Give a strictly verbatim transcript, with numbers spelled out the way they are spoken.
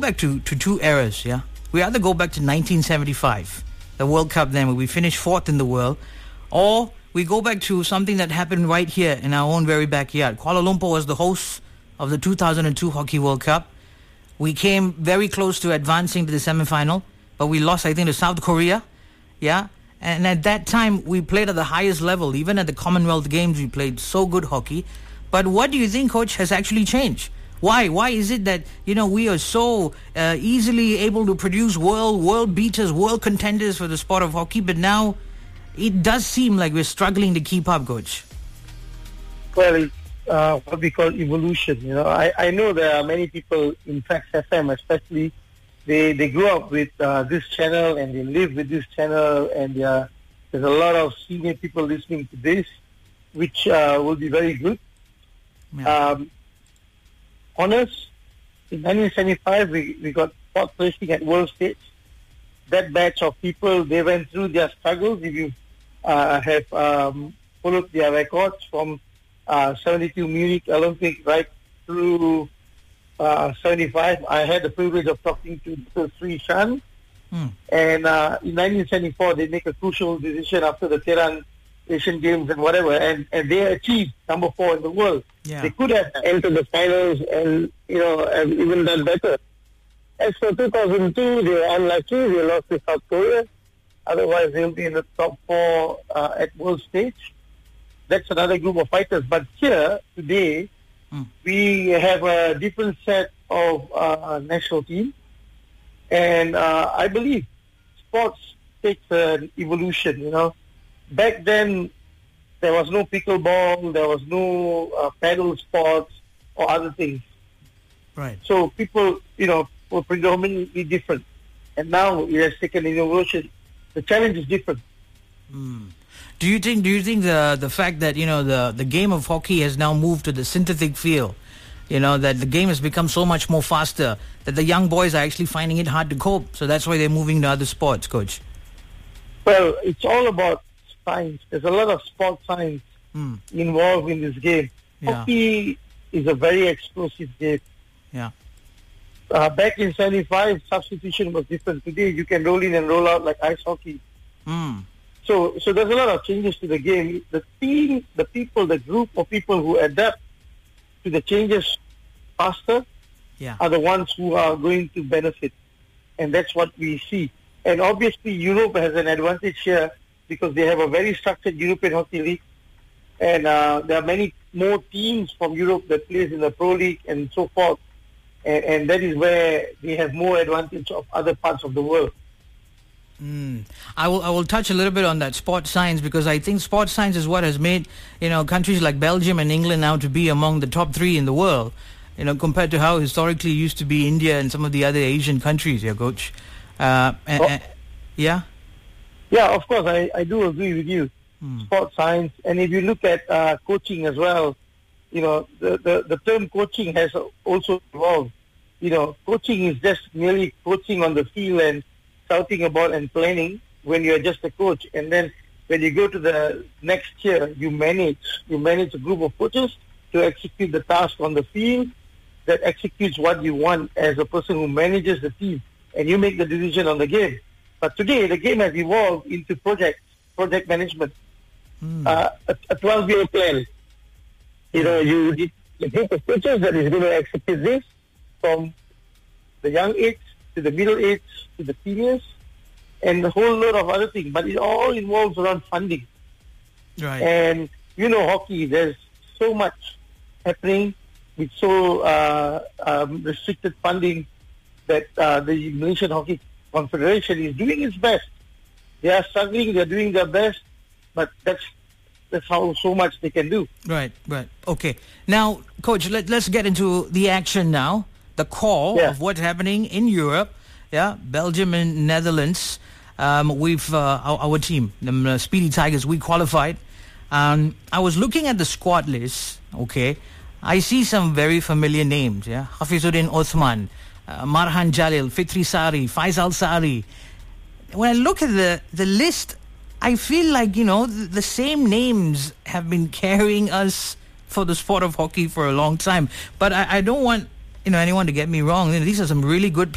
back to, to two eras, yeah? We either go back to nineteen seventy-five, the World Cup then, where we finished fourth in the world, or we go back to something that happened right here in our own very backyard. Kuala Lumpur was the host of the two thousand two Hockey World Cup. We came very close to advancing to the semi-final, but we lost, I think, to South Korea, yeah? And at that time, we played at the highest level. Even at the Commonwealth Games, we played so good hockey. But what do you think, Coach, has actually changed? Why? Why is it that, you know, we are so uh, easily able to produce world world beaters, world contenders for the sport of hockey, but now it does seem like we're struggling to keep up, Coach? Well, it's uh, what we call evolution. You know, I, I know there are many people in Trax F M, especially, they they grew up with uh, this channel and they live with this channel, and uh, there's a lot of senior people listening to this, which uh, will be very good. Yeah. Um, honors, in nineteen seventy-five, we, we got fourth placing at world stage. That batch of people, they went through their struggles. If you uh, have um, followed their records from uh, seventy-two Munich Olympic right through uh, seventy-five, I had the privilege of talking to Doctor Sri Shan. Hmm. And uh, in nineteen seventy-four, they make a crucial decision after the Tehran Asian Games and whatever, and, and they achieved number four in the world. Yeah. They could have entered the finals and, you know, have even done better. As for two thousand two, they were unlucky. They lost to South Korea. Otherwise, they'll be in the top four uh, at world stage. That's another group of fighters. But here, today, mm. we have a different set of uh, national team. And uh, I believe sports takes an evolution, you know. Back then, there was no pickleball, there was no uh, paddle sports or other things. Right. So people, you know, were predominantly different. And now it has taken an evolution. The challenge is different. Mm. Do you think? Do you think the the fact that, you know, the the game of hockey has now moved to the synthetic field, you know, that the game has become so much more faster that the young boys are actually finding it hard to cope? So that's why they're moving to other sports, Coach. Well, it's all about science. There's a lot of sports science mm. involved in this game. Yeah. Hockey is a very explosive game. Yeah. Uh, back in seventy-five, substitution was different. Today, you can roll in and roll out like ice hockey. Mm. So, so there's a lot of changes to the game. The team, the people, the group of people who adapt to the changes faster yeah. are the ones who are going to benefit. And that's what we see. And obviously, Europe has an advantage here because they have a very structured European Hockey League. And uh, there are many more teams from Europe that plays in the Pro League and so forth. And, and that is where they have more advantage of other parts of the world. Mm. I will I will touch a little bit on that sports science, because I think sports science is what has made, you know, countries like Belgium and England now to be among the top three in the world, you know, compared to how historically it used to be India and some of the other Asian countries, yeah, Coach. Uh, and, oh. and, yeah? Yeah, of course, I, I do agree with you. Mm. Sports science, and if you look at uh, coaching as well, you know, the, the, the term coaching has also evolved. You know, coaching is just merely coaching on the field and shouting about and planning when you're just a coach. And then when you go to the next tier, you manage. You manage a group of coaches to execute the task on the field that executes what you want as a person who manages the team. And you make the decision on the game. But today, the game has evolved into projects, project management. Mm. Uh, a, a twelve-year plan. You know, you need a group of coaches that is going to execute this from the young age to the middle age to the seniors and a whole lot of other things. But it all involves around funding. Right. And, you know, hockey, there's so much happening with so uh, um, restricted funding that uh, the Malaysian Hockey Confederation is doing its best. They are struggling, they're doing their best, but that's that's how so much they can do. Right, right. Okay. Now, Coach, let, let's get into the action now. The core yeah. of what's happening in Europe. Yeah, Belgium and Netherlands. Um, we've uh, our, our team, the uh, Speedy Tigers, we qualified. Um, I was looking at the squad list. Okay, I see some very familiar names. Yeah, Hafizuddin Othman, uh, Marhan Jalil, Fitri Sari, Faisal Sari. When I look at the the list, I feel like, you know, the, the same names have been carrying us for the sport of hockey for a long time. But I, I don't want, you know, anyone to get me wrong. You know, these are some really good